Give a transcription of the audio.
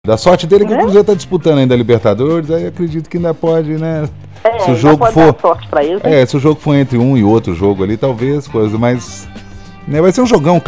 Da sorte dele que o Né? Cruzeiro tá disputando ainda a Libertadores, aí acredito que ainda pode, né? Se o ainda jogo pode for. dar sorte pra eles, né? Se o jogo for entre um e outro jogo ali, talvez, coisa, mas. Né, vai ser um jogão,